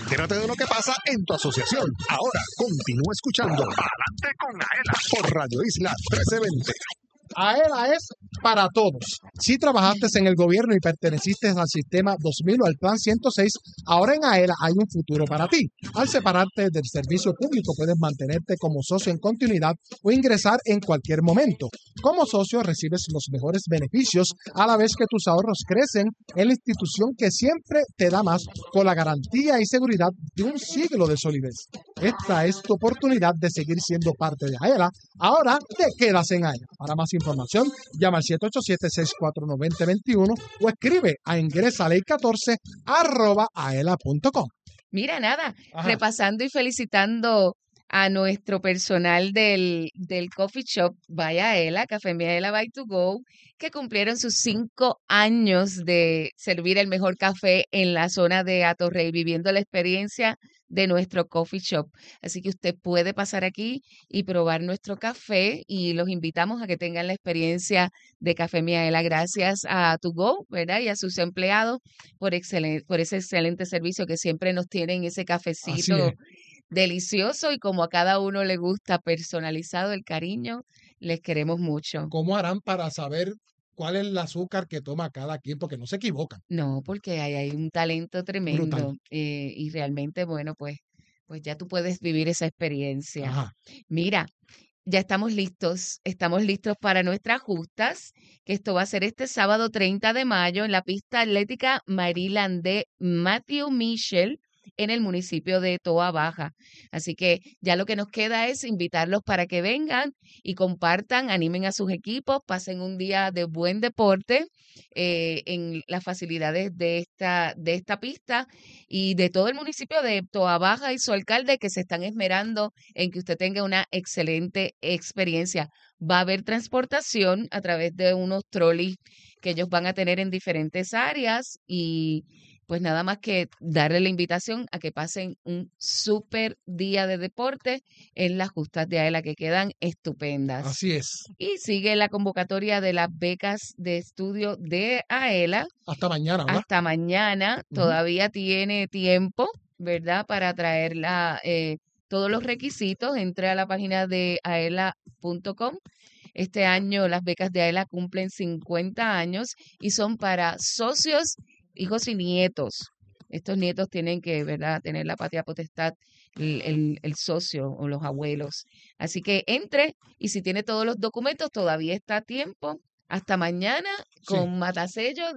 Entérate de lo que pasa en tu asociación. Ahora, continúa escuchando Adelante con Aela por Radio Isla 1320. AELA es para todos. Si trabajaste en el gobierno y perteneciste al sistema 2000 o al plan 106, ahora en AELA hay un futuro para ti. Al separarte del servicio público, puedes mantenerte como socio en continuidad o ingresar en cualquier momento. Como socio recibes los mejores beneficios a la vez que tus ahorros crecen en la institución que siempre te da más, con la garantía y seguridad de un siglo de solidez. Esta es tu oportunidad de seguir siendo parte de AELA. Ahora te quedas en AELA. Para más información, llama al 787-649-2021 o escribe a ingresaley14@aela.com. Mira, nada, Ajá. repasando y felicitando a nuestro personal del coffee shop Vaya Ela, Café Miaela by to Go, que cumplieron sus 5 años de servir el mejor café en la zona de Atorrey, viviendo la experiencia de nuestro coffee shop. Así que usted puede pasar aquí y probar nuestro café y los invitamos a que tengan la experiencia de Café Miaela. Gracias a To Go, ¿verdad? Y a sus empleados por ese excelente servicio que siempre nos tienen, ese Así cafecito es. delicioso y como a cada uno le gusta personalizado el cariño, les queremos mucho. ¿Cómo harán para saber cuál es el azúcar que toma cada quien? Porque no se equivocan. No, porque hay un talento tremendo Brutal. y realmente, bueno, pues ya tú puedes vivir esa experiencia. Ajá. Mira, ya estamos listos para nuestras justas, que esto va a ser este sábado 30 de mayo en la pista atlética Maryland de Matthew Mitchell en el municipio de Toa Baja. Así que ya lo que nos queda es invitarlos para que vengan y compartan, animen a sus equipos, pasen un día de buen deporte en las facilidades de esta pista y de todo el municipio de Toa Baja y su alcalde, que se están esmerando en que usted tenga una excelente experiencia. Va a haber transportación a través de unos trolleys que ellos van a tener en diferentes áreas y pues nada más que darle la invitación a que pasen un súper día de deporte en las justas de AELA, que quedan estupendas. Así es. Y sigue la convocatoria de las becas de estudio de AELA Hasta mañana, ¿verdad? hasta mañana. Ujú. Todavía tiene tiempo, ¿verdad? Para traerla todos los requisitos. Entre a la página de aela.com. Este año las becas de AELA cumplen 50 años y son para socios, hijos y nietos. Estos nietos tienen que, ¿verdad?, tener la patria potestad, el socio o los abuelos. Así que entre y si tiene todos los documentos, todavía está a tiempo. Hasta mañana Sí. con matasello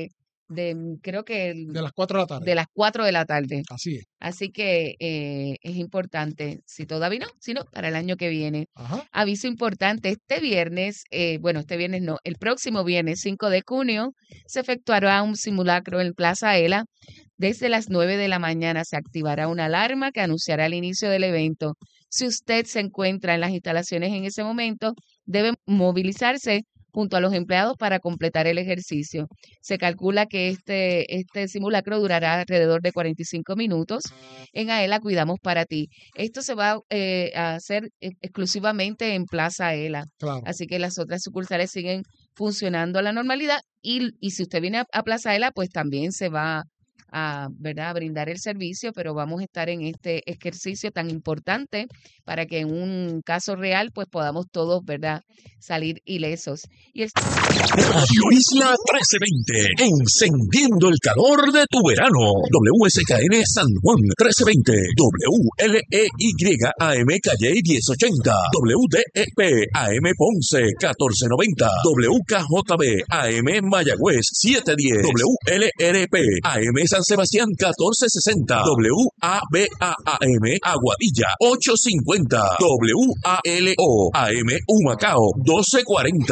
creo que De las 4 de la tarde. de las 4 de la tarde. Así es. Así que es importante, si todavía no, si no, para el año que viene. Ajá. Aviso importante, este viernes no, el próximo viernes 5 de junio se efectuará un simulacro en Plaza Ela. Desde las 9 de la mañana se activará una alarma que anunciará el inicio del evento. Si usted se encuentra en las instalaciones en ese momento, debe movilizarse junto a los empleados para completar el ejercicio. Se calcula que este simulacro durará alrededor de 45 minutos. En AELA Cuidamos para Ti. Esto se va a hacer exclusivamente en Plaza AELA. Claro. Así que las otras sucursales siguen funcionando a la normalidad y si usted viene a Plaza AELA, pues también se va ¿verdad?, a brindar el servicio, pero vamos a estar en este ejercicio tan importante para que en un caso real pues podamos todos, ¿verdad?, salir ilesos. Y Radio Isla 1320, encendiendo el calor de tu verano. WSKN San Juan 1320, WLEY AM Calle 1080, WDEP AM Ponce 1490, WKJB AM Mayagüez 710, WLRP AM San Sebastián 1460, WABAAM Aguadilla 850, WALO AM Humacao 1240,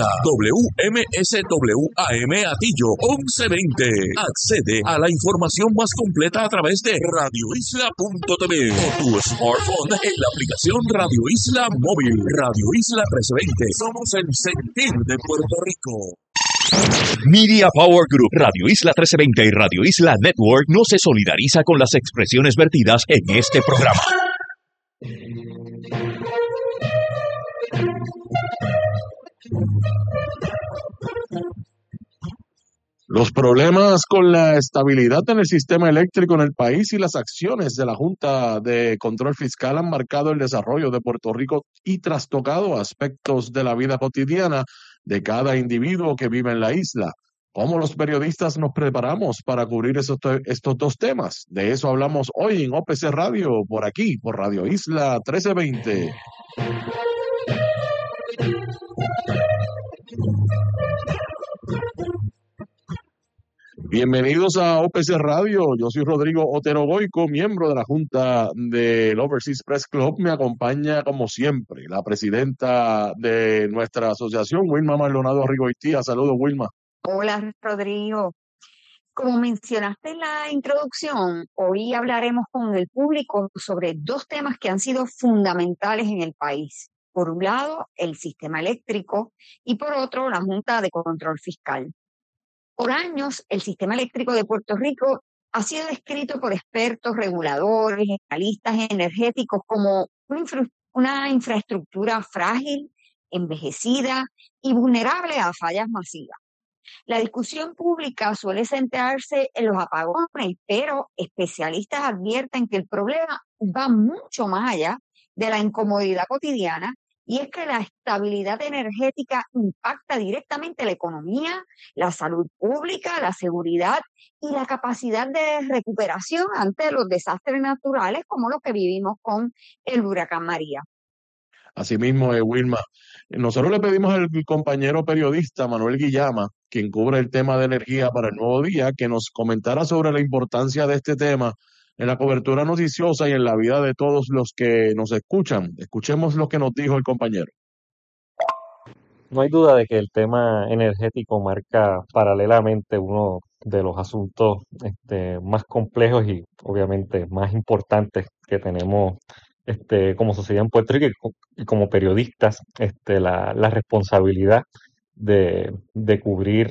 WMSWAM Atillo 1120. Accede a la información más completa a través de radioisla.tv o tu smartphone en la aplicación Radio Isla Móvil. Radio Isla 1320. Somos el sentir de Puerto Rico. Media Power Group, Radio Isla 1320 y Radio Isla Network no se solidariza con las expresiones vertidas en este programa. Los problemas con la estabilidad en el sistema eléctrico en el país y las acciones de la Junta de Control Fiscal han marcado el desarrollo de Puerto Rico y trastocado aspectos de la vida cotidiana de cada individuo que vive en la isla. ¿Cómo los periodistas nos preparamos para cubrir estos dos temas? De eso hablamos hoy en OPC Radio, por aquí, por Radio Isla 1320. Bienvenidos a OPC Radio. Yo soy Rodrigo Otero Goico, miembro de la Junta del Overseas Press Club. Me acompaña, como siempre, la presidenta de nuestra asociación, Wilma Maldonado Rigoitía. Saludos, Wilma. Hola, Rodrigo. Como mencionaste en la introducción, hoy hablaremos con el público sobre dos temas que han sido fundamentales en el país. Por un lado, el sistema eléctrico y por otro, la Junta de Control Fiscal. Por años, el sistema eléctrico de Puerto Rico ha sido descrito por expertos, reguladores, analistas energéticos como una infraestructura frágil, envejecida y vulnerable a fallas masivas. La discusión pública suele centrarse en los apagones, pero especialistas advierten que el problema va mucho más allá de la incomodidad cotidiana, y es que la estabilidad energética impacta directamente la economía, la salud pública, la seguridad y la capacidad de recuperación ante los desastres naturales como los que vivimos con el huracán María. Asimismo, Wilma, nosotros le pedimos al compañero periodista Manuel Guillama, quien cubre el tema de energía para el Nuevo Día, que nos comentara sobre la importancia de este tema en la cobertura noticiosa y en la vida de todos los que nos escuchan. Escuchemos lo que nos dijo el compañero. No hay duda de que el tema energético marca paralelamente uno de los asuntos más complejos y obviamente más importantes que tenemos como sociedad en Puerto Rico y como periodistas, la responsabilidad de cubrir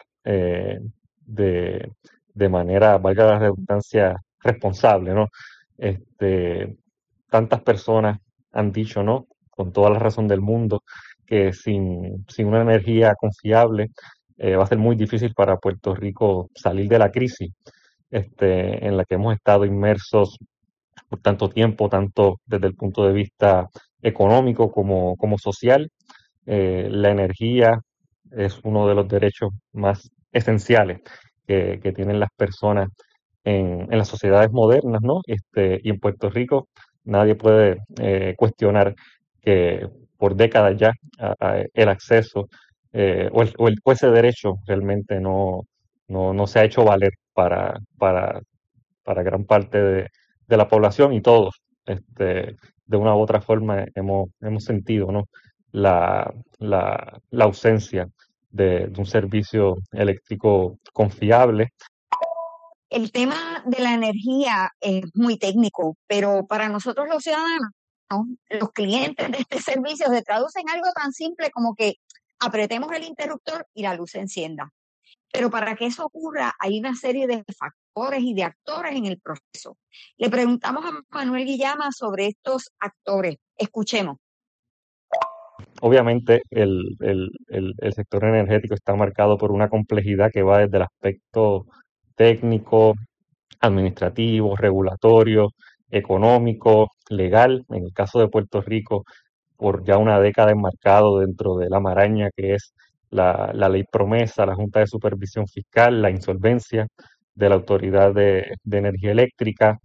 de manera, valga la redundancia, responsable, ¿no? Tantas personas han dicho, ¿no? Con toda la razón del mundo, que sin una energía confiable va a ser muy difícil para Puerto Rico salir de la crisis en la que hemos estado inmersos por tanto tiempo, tanto desde el punto de vista económico como social. La energía es uno de los derechos más esenciales que tienen las personas en las sociedades modernas, ¿no? Y en Puerto Rico nadie puede cuestionar que por décadas ya el acceso o ese derecho realmente no se ha hecho valer para gran parte de la población, y todos de una u otra forma hemos sentido, ¿no? la ausencia de un servicio eléctrico confiable. El tema de la energía es muy técnico, pero para nosotros los ciudadanos, ¿no? Los clientes de este servicio se traduce en algo tan simple como que apretemos el interruptor y la luz se encienda. Pero para que eso ocurra hay una serie de factores y de actores en el proceso. Le preguntamos a Manuel Guillama sobre estos actores. Escuchemos. Obviamente el sector energético está marcado por una complejidad que va desde el aspecto técnico, administrativo, regulatorio, económico, legal. En el caso de Puerto Rico, por ya una década enmarcado dentro de la maraña que es la ley promesa, la Junta de Supervisión Fiscal, la insolvencia de la Autoridad de Energía Eléctrica.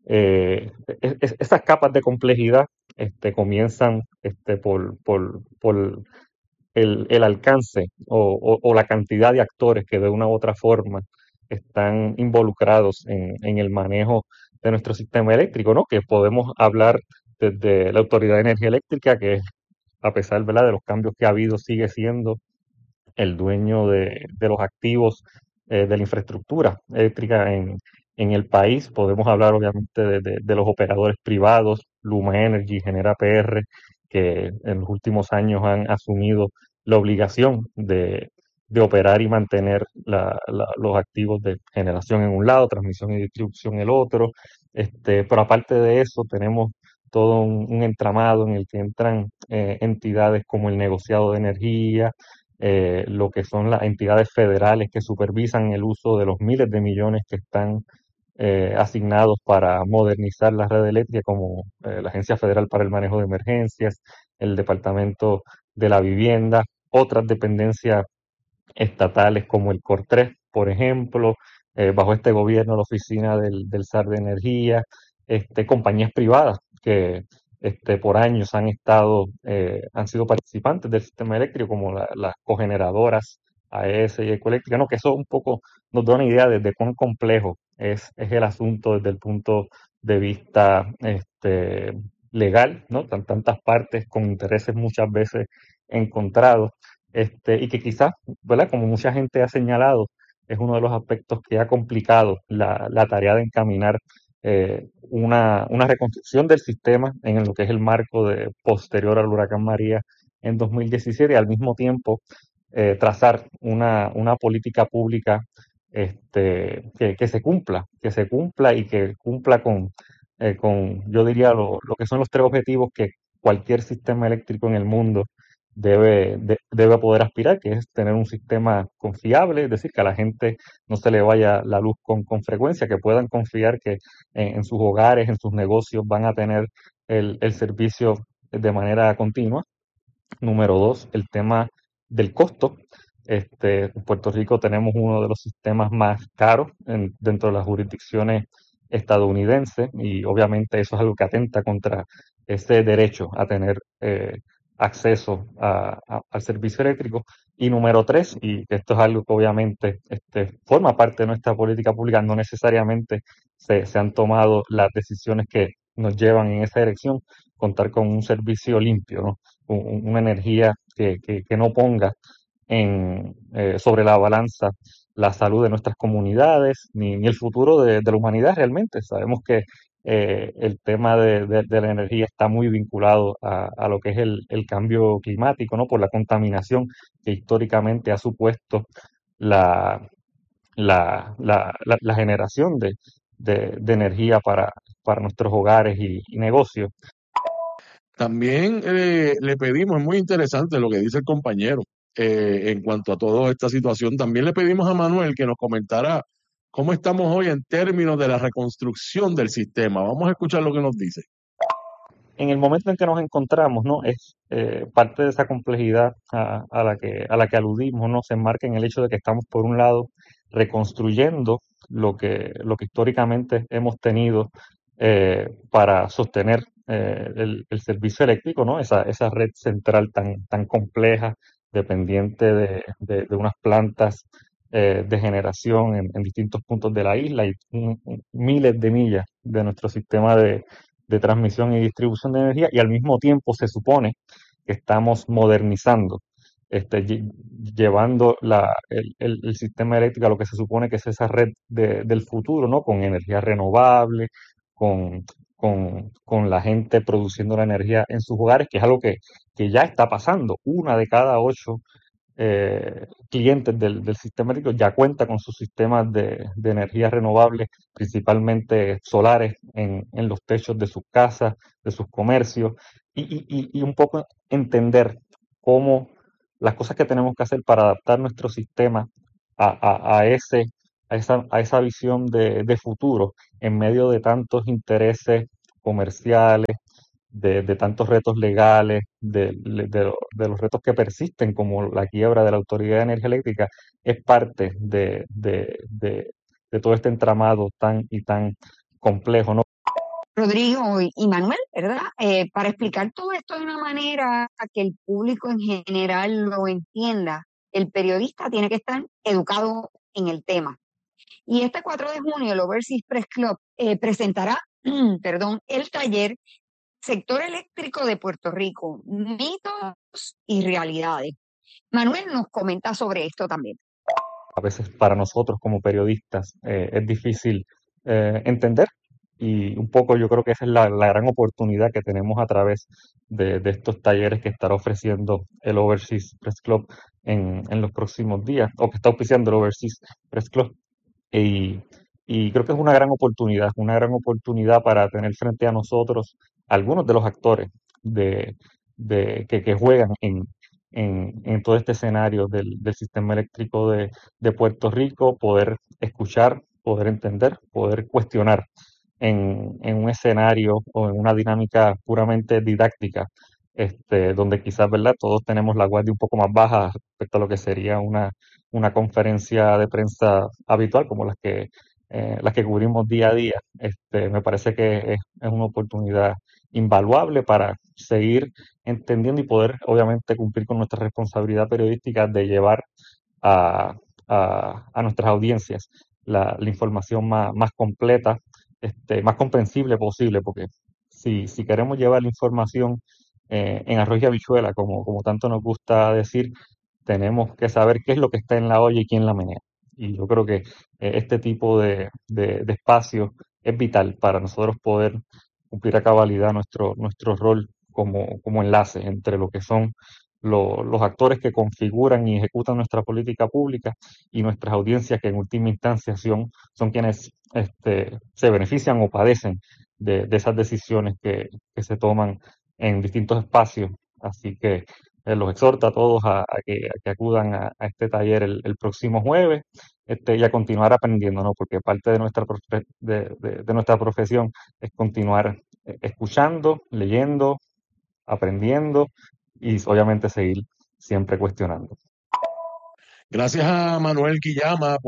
Esas capas de complejidad comienzan por el alcance o la cantidad de actores que de una u otra forma están involucrados en el manejo de nuestro sistema eléctrico, ¿no? Que podemos hablar desde la Autoridad de Energía Eléctrica, que a pesar, ¿verdad?, de los cambios que ha habido, sigue siendo el dueño de los activos de la infraestructura eléctrica en el país. Podemos hablar obviamente de los operadores privados, Luma Energy, Genera PR, que en los últimos años han asumido la obligación de operar y mantener los activos de generación en un lado, transmisión y distribución en el otro. Pero aparte de eso, tenemos todo un entramado en el que entran entidades como el negociado de energía, lo que son las entidades federales que supervisan el uso de los miles de millones que están asignados para modernizar la red eléctrica, como la Agencia Federal para el Manejo de Emergencias, el Departamento de la Vivienda, otras dependencias estatales como el COR3, por ejemplo, bajo este gobierno la Oficina del SAR de Energía, compañías privadas que por años han sido participantes del sistema eléctrico, como las cogeneradoras AES y Ecoeléctrica, ¿no? Que eso un poco nos da una idea de cuán complejo es el asunto desde el punto de vista legal, ¿no? Tantas partes con intereses muchas veces encontrados, y que quizás, ¿verdad? Como mucha gente ha señalado, es uno de los aspectos que ha complicado la tarea de encaminar una reconstrucción del sistema en lo que es el marco posterior al huracán María en 2017 y al mismo tiempo trazar una política pública que se cumpla y que cumpla yo diría, lo que son los tres objetivos que cualquier sistema eléctrico en el mundo debe poder aspirar, que es tener un sistema confiable, es decir, que a la gente no se le vaya la luz con frecuencia, que puedan confiar que en sus hogares, en sus negocios van a tener el servicio de manera continua. Número dos, el tema del costo. En Puerto Rico tenemos uno de los sistemas más caros dentro de las jurisdicciones estadounidenses y obviamente eso es algo que atenta contra ese derecho a tener acceso al servicio eléctrico. Y número tres, y esto es algo que obviamente forma parte de nuestra política pública, no necesariamente se han tomado las decisiones que nos llevan en esa dirección, contar con un servicio limpio, ¿no? Una energía que no ponga sobre la balanza la salud de nuestras comunidades ni el futuro de la humanidad realmente. Sabemos que el tema de la energía está muy vinculado a lo que es el cambio climático, ¿no? Por la contaminación que históricamente ha supuesto la, la generación de energía para nuestros hogares y negocios. También le pedimos, es muy interesante lo que dice el compañero en cuanto a toda esta situación. También le pedimos a Manuel que nos comentara cómo estamos hoy en términos de la reconstrucción del sistema. Vamos a escuchar lo que nos dice. En el momento en que nos encontramos, ¿no? Es parte de esa complejidad a la que aludimos, ¿no? Se enmarca en el hecho de que estamos, por un lado, reconstruyendo lo que históricamente hemos tenido para sostener el servicio eléctrico, ¿no? Esa red central tan compleja, dependiente de unas plantas de generación en distintos puntos de la isla y miles de millas de nuestro sistema de transmisión y distribución de energía, y al mismo tiempo se supone que estamos modernizando, llevando el sistema eléctrico a lo que se supone que es esa red del futuro, ¿no? Con energía renovable, con, con la gente produciendo la energía en sus hogares, que es algo que ya está pasando. Una de cada ocho clientes del sistema eléctrico ya cuenta con sus sistemas de energía renovable, principalmente solares, en los techos de sus casas, de sus comercios, y un poco entender cómo las cosas que tenemos que hacer para adaptar nuestro sistema a esa visión de futuro en medio de tantos intereses comerciales, de tantos retos legales, de los retos que persisten, como la quiebra de la Autoridad de Energía Eléctrica, es parte de todo este entramado tan complejo, ¿no? Rodrigo y Manuel, ¿verdad? Para explicar todo esto de una manera que el público en general lo entienda, el periodista tiene que estar educado en el tema. Y este 4 de junio el Overseas Press Club presentará, perdón, el taller Sector Eléctrico de Puerto Rico, mitos y realidades. Manuel nos comenta sobre esto también. A veces para nosotros como periodistas es difícil entender, y un poco yo creo que esa es la gran oportunidad que tenemos a través de estos talleres que estará ofreciendo el Overseas Press Club en los próximos días, o que está auspiciando el Overseas Press Club. Y, y creo que es una gran oportunidad para tener frente a nosotros algunos de los actores que juegan en todo este escenario del sistema eléctrico de Puerto Rico, poder escuchar, poder entender, poder cuestionar en un escenario o en una dinámica puramente didáctica, donde quizás, ¿verdad? Todos tenemos la guardia un poco más baja respecto a lo que sería una conferencia de prensa habitual, como las que cubrimos día a día. Me parece que es una oportunidad invaluable para seguir entendiendo y poder, obviamente, cumplir con nuestra responsabilidad periodística de llevar a, a nuestras audiencias la información más completa, más comprensible posible, porque si queremos llevar la información en arroz y habichuela, como tanto nos gusta decir, tenemos que saber qué es lo que está en la olla y quién la menea. Y yo creo que este tipo de espacio es vital para nosotros poder cumplir a cabalidad nuestro rol como enlace entre lo que son los actores que configuran y ejecutan nuestra política pública y nuestras audiencias que en última instancia son quienes se benefician o padecen de esas decisiones que se toman en distintos espacios. Así que los exhorto a todos a que acudan a este taller el próximo jueves, y a continuar aprendiendo, ¿no? Porque parte de de nuestra profesión es continuar escuchando, leyendo, aprendiendo y obviamente seguir siempre cuestionando. Gracias a Manuel Quillama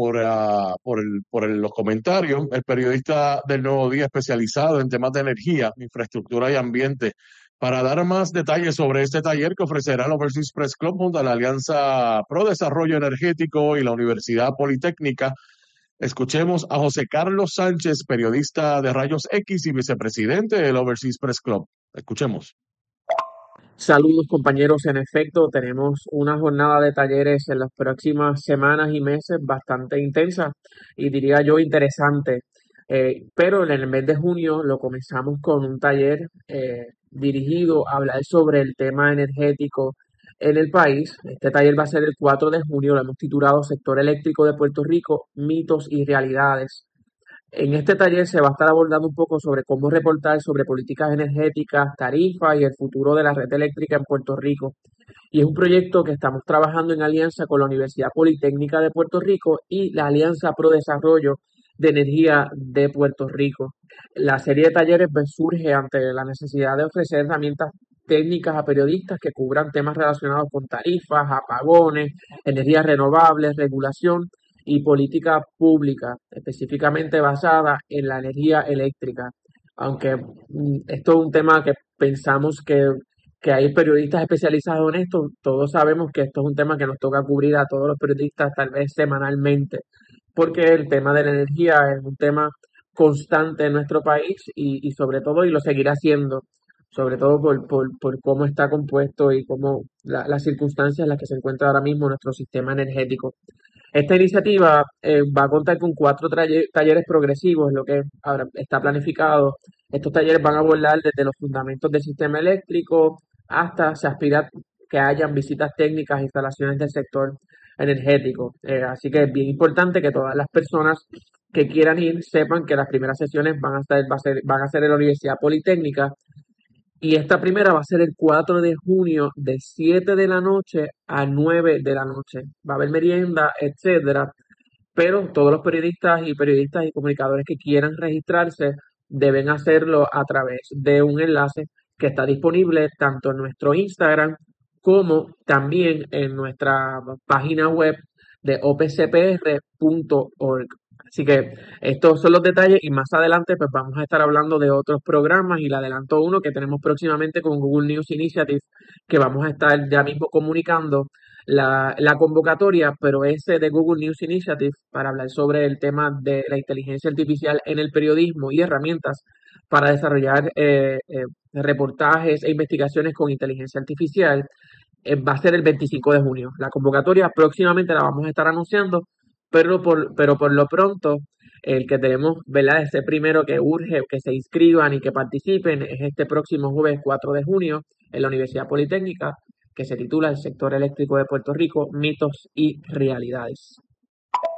por los comentarios, el periodista del Nuevo Día especializado en temas de energía, infraestructura y ambiente, para dar más detalles sobre este taller que ofrecerá el Overseas Press Club junto a la Alianza Pro Desarrollo Energético y la Universidad Politécnica. Escuchemos a José Carlos Sánchez, periodista de Rayos X y vicepresidente del Overseas Press Club. Escuchemos. Saludos compañeros, en efecto tenemos una jornada de talleres en las próximas semanas y meses bastante intensa y diría yo interesante, pero en el mes de junio lo comenzamos con un taller dirigido a hablar sobre el tema energético en el país. Este taller va a ser el 4 de junio, lo hemos titulado Sector Eléctrico de Puerto Rico, mitos y realidades. En este taller se va a estar abordando un poco sobre cómo reportar sobre políticas energéticas, tarifas y el futuro de la red eléctrica en Puerto Rico. Y es un proyecto que estamos trabajando en alianza con la Universidad Politécnica de Puerto Rico y la Alianza Pro Desarrollo de Energía de Puerto Rico. La serie de talleres surge ante la necesidad de ofrecer herramientas técnicas a periodistas que cubran temas relacionados con tarifas, apagones, energías renovables, regulación y política pública, específicamente basada en la energía eléctrica. Aunque esto es un tema que pensamos que hay periodistas especializados en esto, todos sabemos que esto es un tema que nos toca cubrir a todos los periodistas tal vez semanalmente, porque el tema de la energía es un tema constante en nuestro país y sobre todo, y lo seguirá siendo, sobre todo por cómo está compuesto y cómo las circunstancias en las que se encuentra ahora mismo nuestro sistema energético. Esta iniciativa va a contar con 4 talleres progresivos, es lo que ahora está planificado. Estos talleres van a abordar desde los fundamentos del sistema eléctrico hasta se aspira que hayan visitas técnicas e instalaciones del sector energético. Así que es bien importante que todas las personas que quieran ir sepan que las primeras sesiones van a ser en la Universidad Politécnica. Y esta primera va a ser el 4 de junio de 7 de la noche a 9 de la noche. Va a haber merienda, etcétera. Pero todos los periodistas y comunicadores que quieran registrarse deben hacerlo a través de un enlace que está disponible tanto en nuestro Instagram como también en nuestra página web de opcpr.org. Así que estos son los detalles y más adelante pues vamos a estar hablando de otros programas y le adelanto uno que tenemos próximamente con Google News Initiative que vamos a estar ya mismo comunicando la convocatoria, pero ese de Google News Initiative para hablar sobre el tema de la inteligencia artificial en el periodismo y herramientas para desarrollar reportajes e investigaciones con inteligencia artificial va a ser el 25 de junio. La convocatoria próximamente la vamos a estar anunciando, pero por lo pronto el que tenemos, ¿verdad? Ese primero que urge que se inscriban y que participen es este próximo jueves 4 de junio en la Universidad Politécnica, que se titula El sector eléctrico de Puerto Rico, mitos y realidades.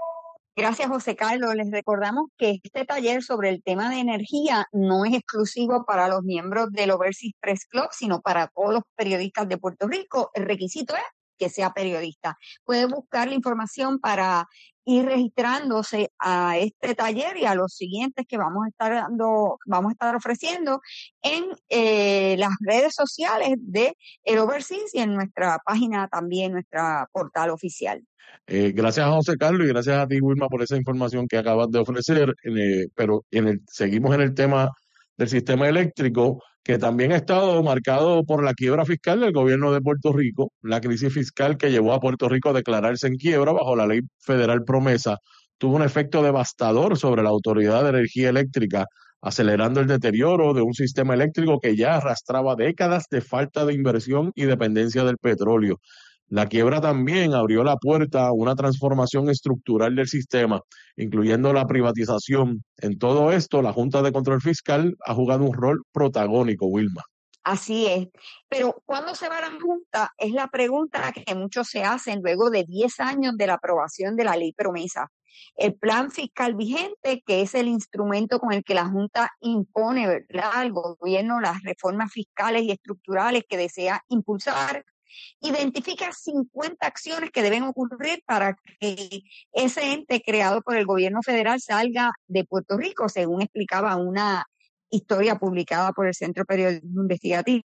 Gracias, José Carlos. Les recordamos que este taller sobre el tema de energía no es exclusivo para los miembros del Overseas Press Club, sino para todos los periodistas de Puerto Rico. El requisito es que sea periodista. Puede buscar la información para ir registrándose a este taller y a los siguientes que vamos a estar ofreciendo en las redes sociales de el Overseas y en nuestra página también, nuestra portal oficial. Gracias a José Carlos y gracias a ti, Wilma, por esa información que acabas de ofrecer. Pero seguimos en el tema del sistema eléctrico, que también ha estado marcado por la quiebra fiscal del gobierno de Puerto Rico, la crisis fiscal que llevó a Puerto Rico a declararse en quiebra bajo la ley federal Promesa, tuvo un efecto devastador sobre la Autoridad de Energía Eléctrica, acelerando el deterioro de un sistema eléctrico que ya arrastraba décadas de falta de inversión y dependencia del petróleo. La quiebra también abrió la puerta a una transformación estructural del sistema, incluyendo la privatización. En todo esto, la Junta de Control Fiscal ha jugado un rol protagónico, Wilma. Así es. Pero ¿cuándo se va la Junta? Es la pregunta que muchos se hacen luego de 10 años de la aprobación de la ley Promesa. El plan fiscal vigente, que es el instrumento con el que la Junta impone, ¿verdad?, al gobierno las reformas fiscales y estructurales que desea impulsar, identifica 50 acciones que deben ocurrir para que ese ente creado por el gobierno federal salga de Puerto Rico, según explicaba una historia publicada por el Centro Periodismo Investigativo.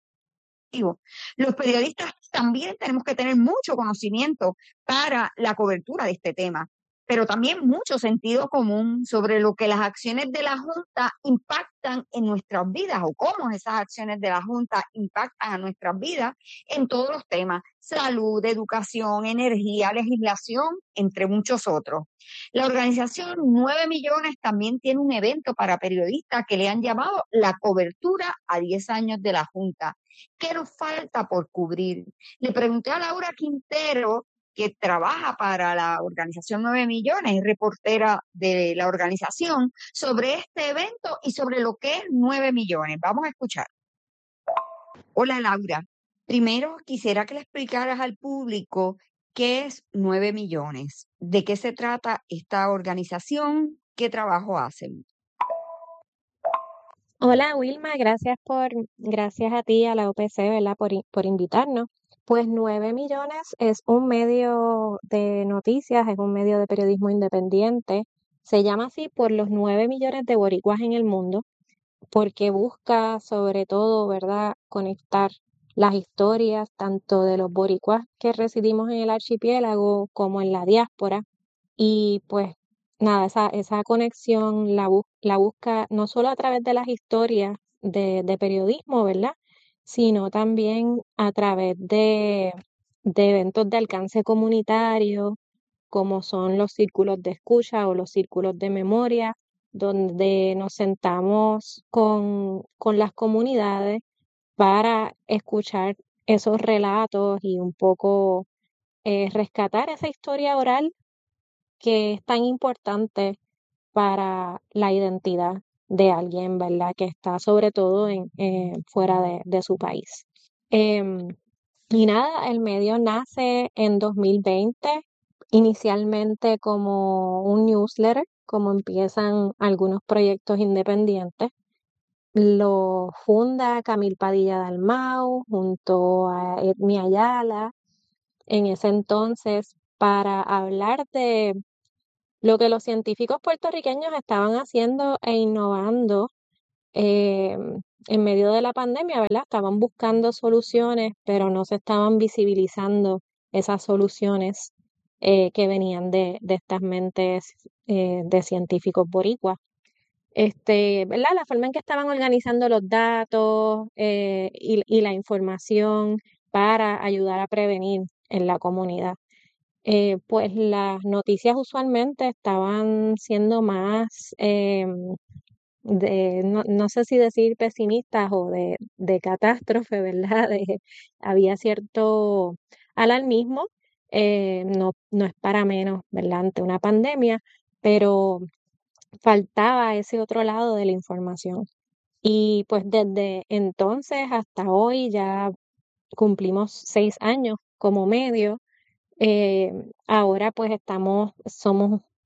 Los periodistas también tenemos que tener mucho conocimiento para la cobertura de este tema, pero también mucho sentido común sobre lo que las acciones de la Junta impactan en nuestras vidas o cómo esas acciones de la Junta impactan a nuestras vidas en todos los temas: salud, educación, energía, legislación, entre muchos otros. La organización 9 Millones también tiene un evento para periodistas que le han llamado la cobertura a 10 años de la Junta. ¿Qué nos falta por cubrir? Le pregunté a Laura Quintero, que trabaja para la organización 9 Millones, es reportera de la organización, sobre este evento y sobre lo que es 9 Millones. Vamos a escuchar. Hola, Laura. Primero quisiera que le explicaras al público qué es 9 Millones, de qué se trata esta organización, qué trabajo hacen. Hola Wilma, gracias a ti, a la OPC, ¿verdad? Por invitarnos. Pues 9 Millones es un medio de noticias, es un medio de periodismo independiente. Se llama así por los 9 millones de boricuas en el mundo, porque busca sobre todo, ¿verdad?, conectar las historias tanto de los boricuas que residimos en el archipiélago como en la diáspora. Y pues nada, esa conexión la busca no solo a través de las historias de periodismo, ¿verdad?, sino también a través de eventos de alcance comunitario, como son los círculos de escucha o los círculos de memoria, donde nos sentamos con las comunidades para escuchar esos relatos y un poco rescatar esa historia oral que es tan importante para la identidad de alguien, ¿verdad?, que está sobre todo fuera de su país. Em, y nada, el medio nace en 2020, inicialmente como un newsletter, como empiezan algunos proyectos independientes. Lo funda Camil Padilla Dalmau junto a Edmi Ayala en ese entonces para hablar de lo que los científicos puertorriqueños estaban haciendo e innovando eh, en medio de la pandemia, ¿verdad? Estaban buscando soluciones, pero no se estaban visibilizando esas soluciones que venían de estas mentes de científicos boricuas. ¿Verdad? La forma en que estaban organizando los datos y la información para ayudar a prevenir en la comunidad. Pues las noticias usualmente estaban siendo más, no sé si decir pesimistas o de catástrofe, ¿verdad? Había cierto alarmismo, no es para menos, ¿verdad?, ante una pandemia, pero faltaba ese otro lado de la información. Y pues desde entonces hasta hoy ya cumplimos 6 años como medio. Ahora pues somos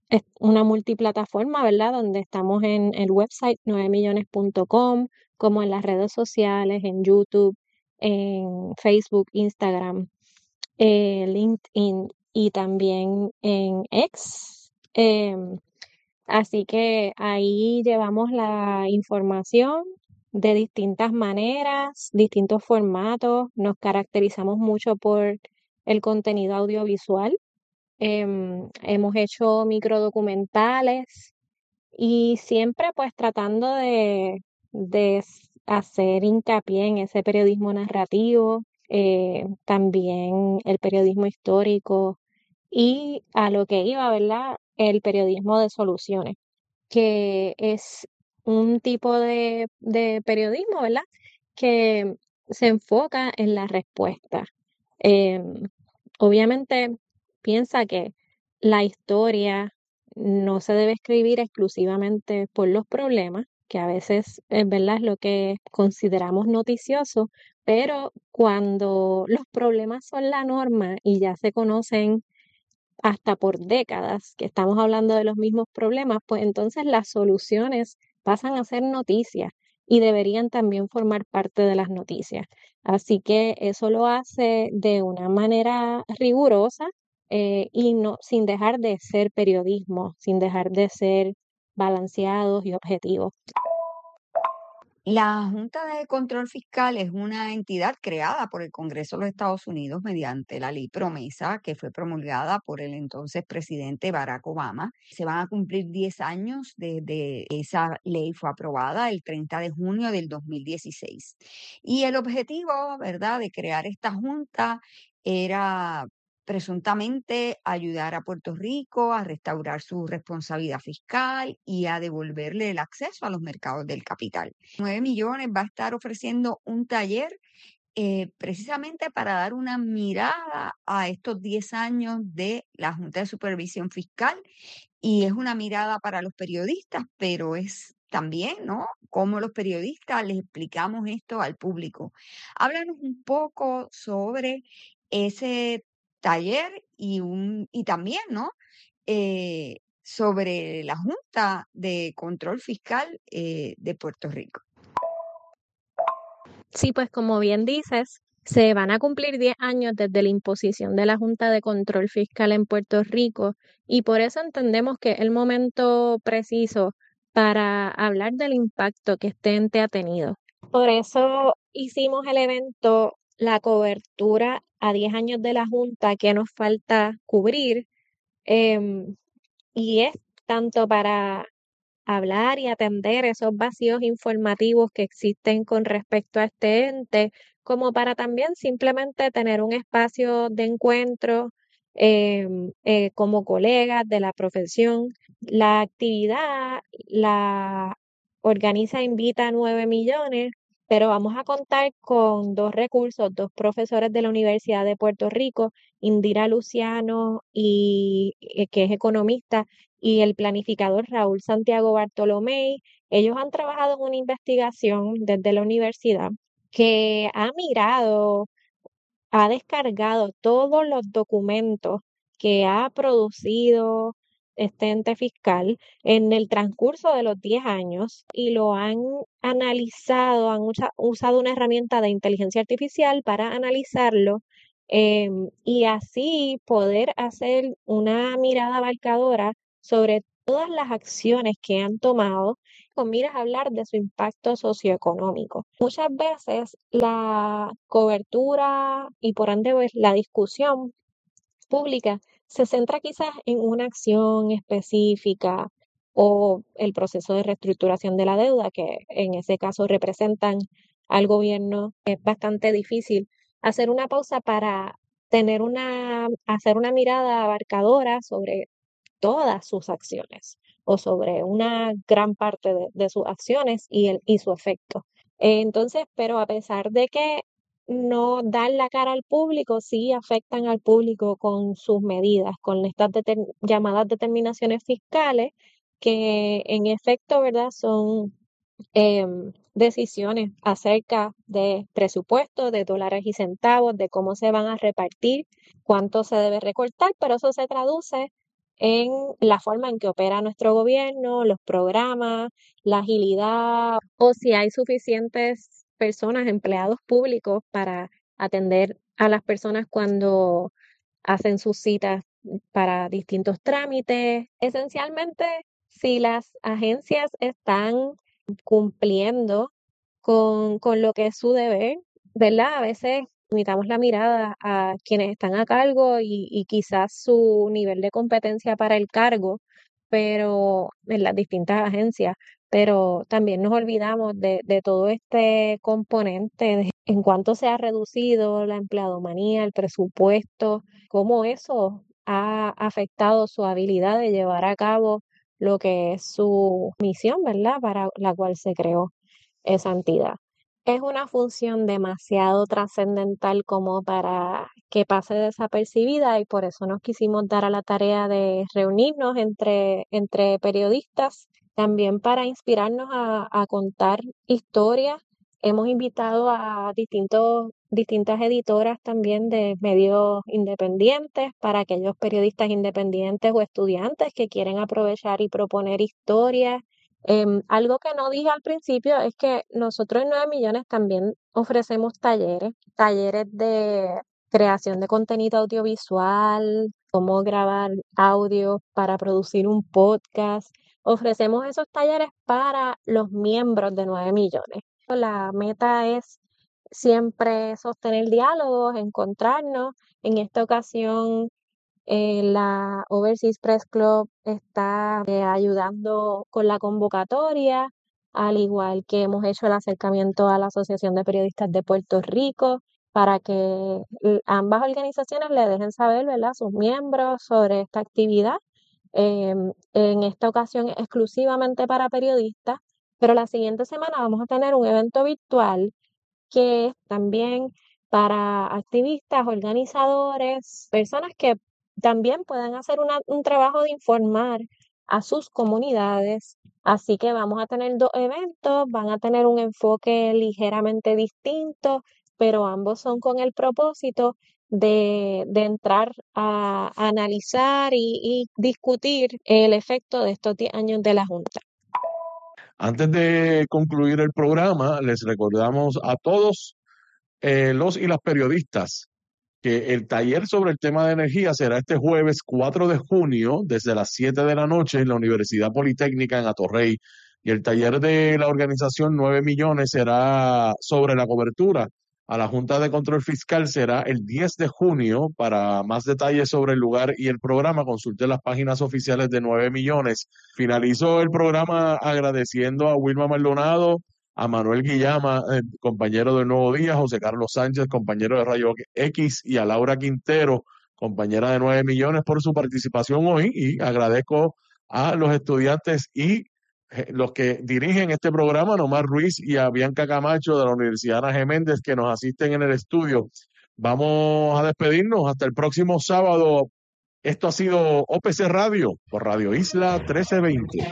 es una multiplataforma, ¿verdad? Donde estamos en el website 9millones.com, como en las redes sociales, en YouTube, en Facebook, Instagram, LinkedIn y también en X. Así que ahí llevamos la información de distintas maneras, distintos formatos. Nos caracterizamos mucho por el contenido audiovisual. Hemos hecho microdocumentales y siempre pues tratando de hacer hincapié en ese periodismo narrativo, también el periodismo histórico y a lo que iba, ¿verdad? El periodismo de soluciones, que es un tipo de periodismo, ¿verdad? Que se enfoca en la respuesta. Em, Obviamente piensa que la historia no se debe escribir exclusivamente por los problemas, que a veces, ¿verdad? Es lo que consideramos noticioso, pero cuando los problemas son la norma y ya se conocen hasta por décadas que estamos hablando de los mismos problemas, pues entonces las soluciones pasan a ser noticias y deberían también formar parte de las noticias. Así que eso lo hace de una manera rigurosa y no, sin dejar de ser periodismo, sin dejar de ser balanceados y objetivos. La Junta de Control Fiscal es una entidad creada por el Congreso de los Estados Unidos mediante la ley Promesa, que fue promulgada por el entonces presidente Barack Obama. Se van a cumplir 10 años desde esa ley fue aprobada el 30 de junio del 2016. Y el objetivo, ¿verdad?, de crear esta junta era presuntamente ayudar a Puerto Rico a restaurar su responsabilidad fiscal y a devolverle el acceso a los mercados del capital. 9 millones va a estar ofreciendo un taller precisamente para dar una mirada a estos 10 años de la Junta de Supervisión Fiscal, y es una mirada para los periodistas, pero es también, ¿no?, cómo los periodistas les explicamos esto al público. Háblanos un poco sobre ese taller y también, ¿no?, sobre la Junta de Control Fiscal de Puerto Rico. Sí, pues como bien dices, se van a cumplir 10 años desde la imposición de la Junta de Control Fiscal en Puerto Rico y por eso entendemos que es el momento preciso para hablar del impacto que este ente ha tenido. Por eso hicimos el evento, la cobertura a 10 años de la Junta que nos falta cubrir, em, y es tanto para hablar y atender esos vacíos informativos que existen con respecto a este ente, como para también simplemente tener un espacio de encuentro como colegas de la profesión. La actividad la organiza Invita a 9 millones, pero vamos a contar con dos recursos, dos profesores de la Universidad de Puerto Rico, Indira Luciano, que es economista, y el planificador Raúl Santiago Bartolomé. Ellos han trabajado en una investigación desde la universidad que ha mirado, ha descargado todos los documentos que ha producido este ente fiscal en el transcurso de los 10 años y lo han analizado, han usado una herramienta de inteligencia artificial para analizarlo, y así poder hacer una mirada abarcadora sobre todas las acciones que han tomado con miras a hablar de su impacto socioeconómico. Muchas veces la cobertura y por ende pues, la discusión pública se centra quizás en una acción específica o el proceso de reestructuración de la deuda, que en ese caso representan al gobierno. Es bastante difícil hacer una pausa para hacer una mirada abarcadora sobre todas sus acciones o sobre una gran parte de sus acciones y su efecto. Entonces, pero a pesar de que no dan la cara al público, sí afectan al público con sus medidas, con estas llamadas determinaciones fiscales, que en efecto, ¿verdad?, son decisiones acerca de presupuesto, de dólares y centavos, de cómo se van a repartir, cuánto se debe recortar, pero eso se traduce en la forma en que opera nuestro gobierno, los programas, la agilidad, o si hay suficientes personas, empleados públicos para atender a las personas cuando hacen sus citas para distintos trámites. Esencialmente, si las agencias están cumpliendo con lo que es su deber, ¿verdad? A veces limitamos la mirada a quienes están a cargo y quizás su nivel de competencia para el cargo, pero en las distintas agencias, pero también nos olvidamos de todo este componente en cuánto se ha reducido la empleadomanía, el presupuesto, cómo eso ha afectado su habilidad de llevar a cabo lo que es su misión, ¿verdad? Para la cual se creó esa entidad. Es una función demasiado trascendental como para que pase desapercibida y por eso nos quisimos dar a la tarea de reunirnos entre periodistas, también para inspirarnos a contar historias. Hemos invitado a distintas editoras también de medios independientes para aquellos periodistas independientes o estudiantes que quieren aprovechar y proponer historias. Algo que no dije al principio es que nosotros en 9 millones también ofrecemos talleres de creación de contenido audiovisual, cómo grabar audio para producir un podcast. Ofrecemos esos talleres para los miembros de 9 millones. La meta es siempre sostener diálogos, encontrarnos. En esta ocasión, la Overseas Press Club está ayudando con la convocatoria, al igual que hemos hecho el acercamiento a la Asociación de Periodistas de Puerto Rico, para que ambas organizaciones le dejen saber, ¿verdad?, a sus miembros sobre esta actividad. En esta ocasión exclusivamente para periodistas, pero la siguiente semana vamos a tener un evento virtual que es también para activistas, organizadores, personas que también pueden hacer un trabajo de informar a sus comunidades. Así que vamos a tener 2 eventos, van a tener un enfoque ligeramente distinto, pero ambos son con el propósito de entrar a analizar y discutir el efecto de estos 10 años de la Junta. Antes de concluir el programa, les recordamos a todos los y las periodistas que el taller sobre el tema de energía será este jueves 4 de junio desde las 7 de la noche en la Universidad Politécnica en Atorrey. Y el taller de la organización 9 millones será sobre la cobertura a la Junta de Control Fiscal, será el 10 de junio. Para más detalles sobre el lugar y el programa, consulte las páginas oficiales de 9 millones. Finalizo el programa agradeciendo a Wilma Maldonado, a Manuel Guillama, compañero del Nuevo Día, José Carlos Sánchez, compañero de Rayo X, y a Laura Quintero, compañera de 9 millones, por su participación hoy, y agradezco a los estudiantes y los que dirigen este programa, Nomar Ruiz y a Bianca Camacho de la Universidad Ana G. Méndez, que nos asisten en el estudio. Vamos a despedirnos hasta el próximo sábado. Esto ha sido OPC Radio por Radio Isla 1320.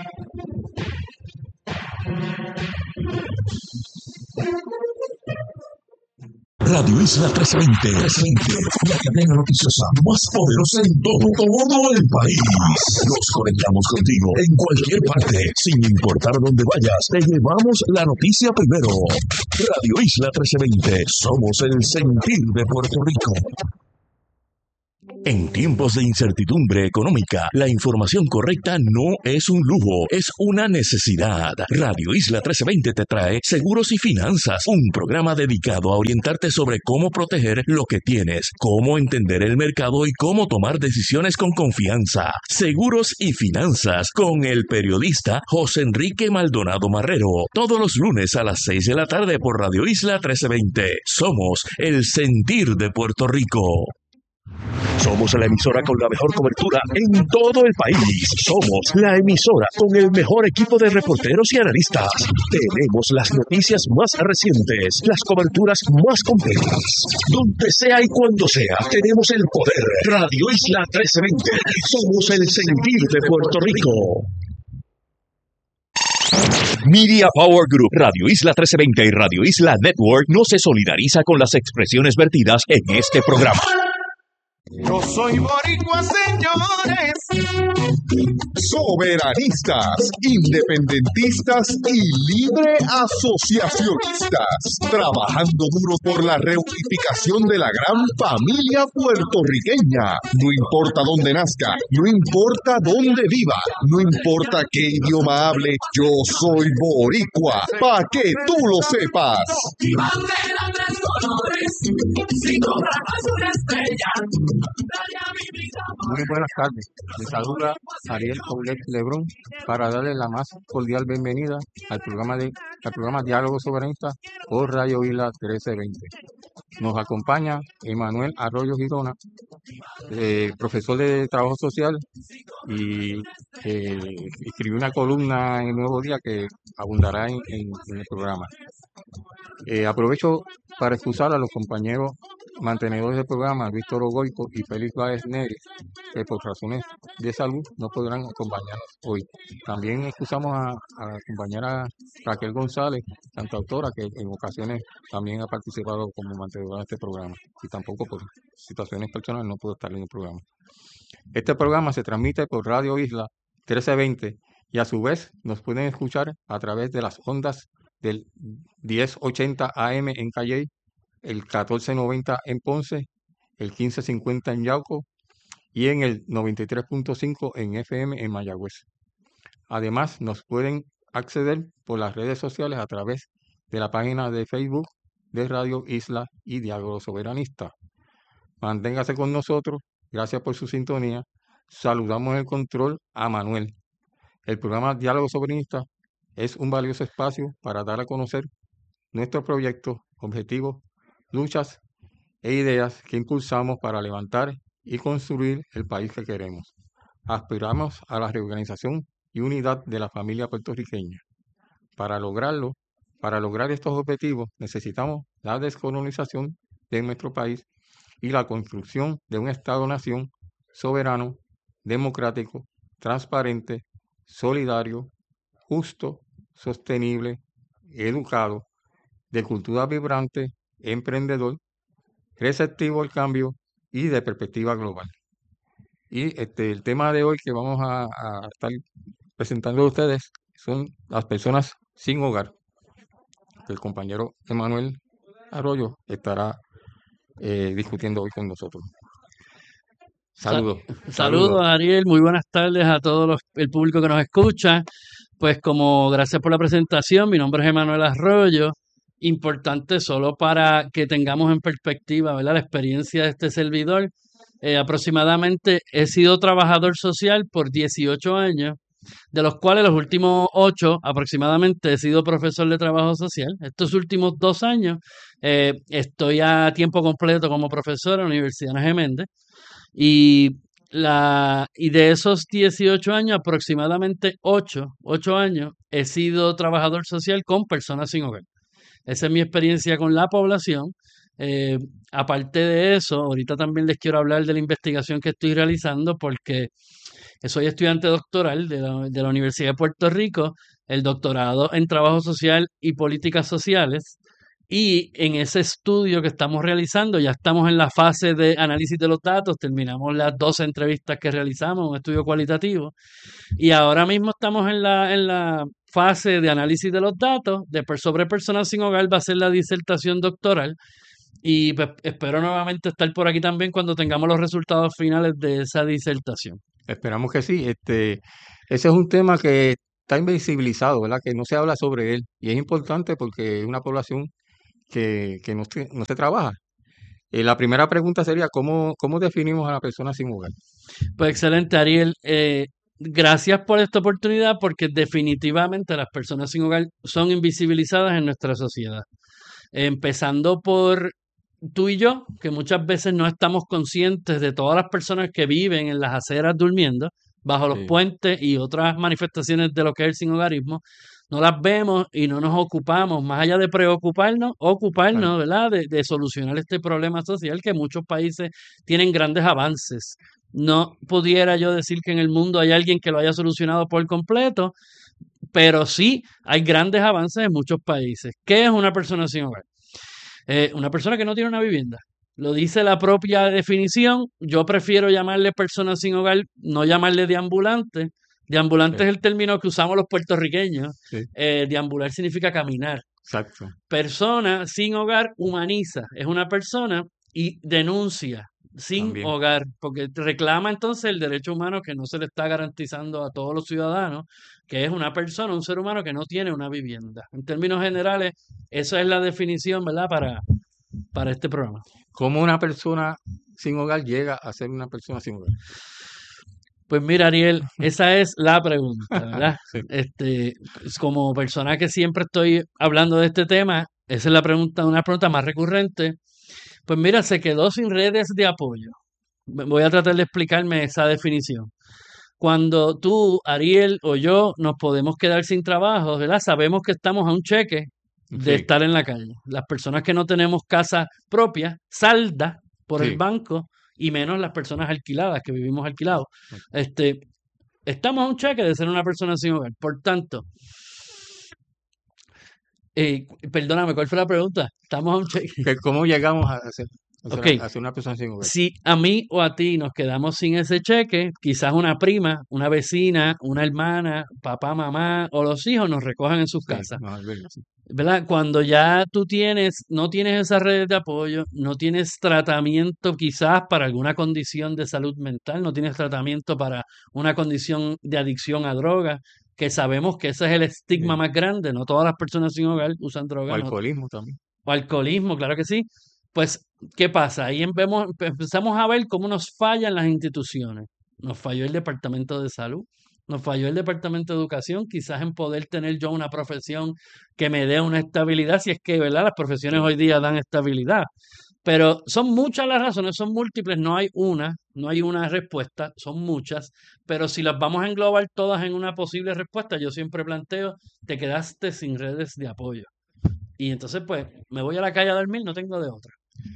Radio Isla 1320, la cadena noticiosa más poderosa en todo el país. Nos conectamos contigo en cualquier parte, sin importar dónde vayas. Te llevamos la noticia primero. Radio Isla 1320, somos el sentir de Puerto Rico. En tiempos de incertidumbre económica, la información correcta no es un lujo, es una necesidad. Radio Isla 1320 te trae Seguros y Finanzas, un programa dedicado a orientarte sobre cómo proteger lo que tienes, cómo entender el mercado y cómo tomar decisiones con confianza. Seguros y Finanzas, con el periodista José Enrique Maldonado Marrero, todos los lunes a las 6 de la tarde por Radio Isla 1320. Somos el sentir de Puerto Rico. Somos la emisora con la mejor cobertura en todo el país. Somos la emisora con el mejor equipo de reporteros y analistas. Tenemos las noticias más recientes, las coberturas más completas. Donde sea y cuando sea, tenemos el poder. Radio Isla 1320. Somos el sentir de Puerto Rico. Media Power Group, Radio Isla 1320 y Radio Isla Network no se solidariza con las expresiones vertidas en este programa. Yo soy boricua, señores. Soberanistas, independentistas y libre asociacionistas, trabajando duro por la reunificación de la gran familia puertorriqueña. No importa dónde nazca, no importa dónde viva, no importa qué idioma hable, yo soy boricua, pa' que tú lo sepas. Muy buenas tardes. Les saluda Ariel Paulet Lebrón para darle la más cordial bienvenida al programa Diálogo Soberanista por Radio Isla 1320. Nos acompaña Emanuel Arroyo Girona, profesor de Trabajo Social y escribió una columna en el Nuevo Día que abundará en el programa. Aprovecho para excusar a los compañeros mantenedores del programa, Víctor Ogoico y Félix Báez Neri, que por razones de salud no podrán acompañarnos hoy. También excusamos a la compañera Raquel González, cantautora, que en ocasiones también ha participado como mantenedora de este programa y tampoco por situaciones personales no pudo estar en el programa. Este programa se transmite por Radio Isla 1320 y a su vez nos pueden escuchar a través de las ondas del 1080 AM en Calley, el 1490 en Ponce, el 1550 en Yauco y en el 93.5 en FM en Mayagüez. Además, nos pueden acceder por las redes sociales a través de la página de Facebook de Radio Isla y Diálogo Soberanista. Manténgase con nosotros, gracias por su sintonía. Saludamos el control a Manuel. El programa Diálogo Soberanista es un valioso espacio para dar a conocer nuestros proyectos, objetivos, luchas e ideas que impulsamos para levantar y construir el país que queremos. Aspiramos a la reorganización y unidad de la familia puertorriqueña. Para lograr estos objetivos, necesitamos la descolonización de nuestro país y la construcción de un Estado-nación soberano, democrático, transparente, solidario, justo, sostenible, educado, de cultura vibrante, emprendedor, receptivo al cambio y de perspectiva global. Y el tema de hoy que vamos a estar presentando a ustedes son las personas sin hogar. El compañero Emanuel Arroyo estará discutiendo hoy con nosotros. Saludos. Saludos, Ariel. Muy buenas tardes a todo el público que nos escucha. Pues gracias por la presentación. Mi nombre es Emanuel Arroyo. Importante solo para que tengamos en perspectiva, ¿verdad?, la experiencia de este servidor. Aproximadamente he sido trabajador social por 18 años, de los cuales los últimos 8 aproximadamente he sido profesor de trabajo social. Estos últimos 2 años estoy a tiempo completo como profesor en la Universidad Ana G. Méndez. Y de esos 18 años, aproximadamente 8 años, he sido trabajador social con personas sin hogar. Esa es mi experiencia con la población. Aparte de eso, ahorita también les quiero hablar de la investigación que estoy realizando porque soy estudiante doctoral de la Universidad de Puerto Rico, el doctorado en Trabajo Social y Políticas Sociales. Y en ese estudio que estamos realizando, ya estamos en la fase de análisis de los datos, terminamos las 12 entrevistas que realizamos, un estudio cualitativo, y ahora mismo estamos en la fase de análisis de los datos, sobre personas sin hogar va a ser la disertación doctoral, y pues, espero nuevamente estar por aquí también cuando tengamos los resultados finales de esa disertación. Esperamos que sí. Ese es un tema que está invisibilizado, ¿verdad? Que no se habla sobre él, y es importante porque es una población que no se trabaja. La primera pregunta sería, ¿cómo definimos a la persona sin hogar? Pues excelente, Ariel. Gracias por esta oportunidad porque definitivamente las personas sin hogar son invisibilizadas en nuestra sociedad. Empezando por tú y yo, que muchas veces no estamos conscientes de todas las personas que viven en las aceras durmiendo, bajo los puentes y otras manifestaciones de lo que es el sinhogarismo. No las vemos y no nos ocupamos, más allá de ocuparnos, ¿verdad?, de solucionar este problema social que muchos países tienen grandes avances. No pudiera yo decir que en el mundo hay alguien que lo haya solucionado por completo, pero sí hay grandes avances en muchos países. ¿Qué es una persona sin hogar? Una persona que no tiene una vivienda. Lo dice la propia definición. Yo prefiero llamarle personas sin hogar, no llamarle deambulante. Deambulante Sí, es el término que usamos los puertorriqueños. sí, Deambular significa caminar. exacto. Persona sin hogar humaniza. Es una persona y denuncia sin También. hogar, porque reclama entonces el derecho humano que no se le está garantizando a todos los ciudadanos, que es una persona, un ser humano que no tiene una vivienda. En términos generales, esa es la definición, ¿verdad? Para este programa. ¿Cómo una persona sin hogar llega a ser una persona sin hogar? Pues mira, Ariel, esa es la pregunta, ¿verdad? Sí, Como persona que siempre estoy hablando de este tema, esa es la pregunta, una pregunta más recurrente. Pues mira, se quedó sin redes de apoyo. Voy a tratar de explicarme esa definición. Cuando tú, Ariel o yo nos podemos quedar sin trabajo, ¿verdad? Sabemos que estamos a un cheque de sí, estar en la calle. Las personas que no tenemos casa propia, salda por el sí. banco, y menos las personas alquiladas, que vivimos alquilados. Estamos a un cheque de ser una persona sin hogar. Por tanto, perdóname, ¿cuál fue la pregunta? Estamos a un cheque. ¿Cómo llegamos a ser, Ok, a ser una persona sin hogar? si a mí o a ti nos quedamos sin ese cheque, quizás una prima, una vecina, una hermana, papá, mamá o los hijos nos recojan en sus Sí, casas. no, es verdad, sí. ¿Verdad? Cuando ya no tienes esas redes de apoyo, no tienes tratamiento quizás para alguna condición de salud mental, no tienes tratamiento para una condición de adicción a drogas, que sabemos que ese es el estigma Sí. más grande, no todas las personas sin hogar usan O drogas, alcoholismo también. o alcoholismo, claro que sí. Pues, ¿qué pasa? Ahí empezamos a ver cómo nos fallan las instituciones. Nos falló el Departamento de Salud, nos falló el Departamento de Educación, quizás en poder tener yo una profesión que me dé una estabilidad, si es que, ¿verdad? Las profesiones Sí. hoy día dan estabilidad. Pero son muchas las razones, son múltiples, no hay una respuesta, son muchas, pero si las vamos a englobar todas en una posible respuesta, yo siempre planteo, te quedaste sin redes de apoyo. Y entonces, pues, me voy a la calle a dormir, no tengo de otra.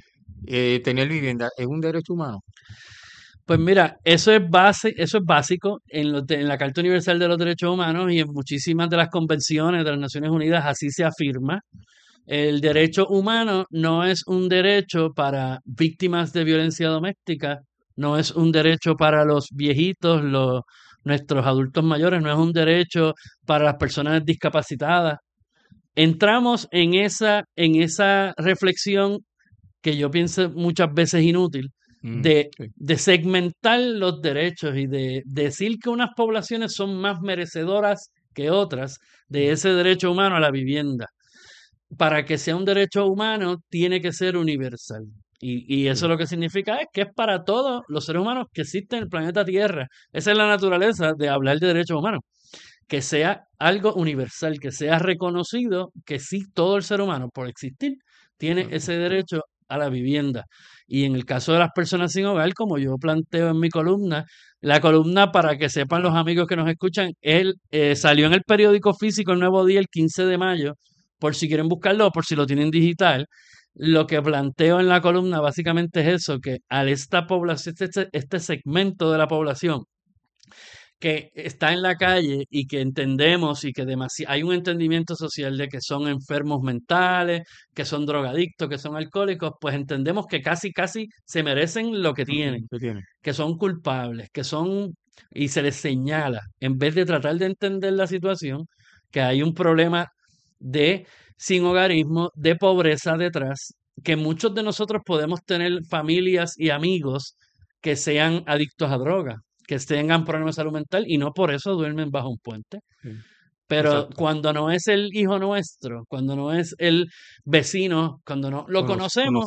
Tener vivienda es un derecho humano. Pues mira, eso es básico en la Carta Universal de los Derechos Humanos y en muchísimas de las convenciones de las Naciones Unidas así se afirma. El derecho humano no es un derecho para víctimas de violencia doméstica, no es un derecho para los viejitos, nuestros adultos mayores, no es un derecho para las personas discapacitadas. Entramos en esa reflexión que yo pienso muchas veces inútil, de segmentar los derechos y de decir que unas poblaciones son más merecedoras que otras de ese derecho humano a la vivienda. Para que sea un derecho humano, tiene que ser universal. Y eso lo que significa es que es para todos los seres humanos que existen en el planeta Tierra. Esa es la naturaleza de hablar de derechos humanos. Que sea algo universal, que sea reconocido que sí, todo el ser humano, por existir, tiene ese derecho a la vivienda. Y en el caso de las personas sin hogar, como yo planteo en mi columna, la columna, para que sepan los amigos que nos escuchan, salió en el periódico físico El Nuevo Día el 15 de mayo, por si quieren buscarlo o por si lo tienen digital. Lo que planteo en la columna básicamente es eso, que al esta población, este segmento de la población que está en la calle y que entendemos y que hay un entendimiento social de que son enfermos mentales, que son drogadictos, que son alcohólicos, pues entendemos que casi se merecen lo que tienen, que son culpables, y se les señala, en vez de tratar de entender la situación, que hay un problema de sin hogarismo, de pobreza detrás, que muchos de nosotros podemos tener familias y amigos que sean adictos a drogas, que tengan problemas de salud mental y no por eso duermen bajo un puente. Pero Exacto. cuando no es el hijo nuestro, cuando no es el vecino, cuando no lo conocemos,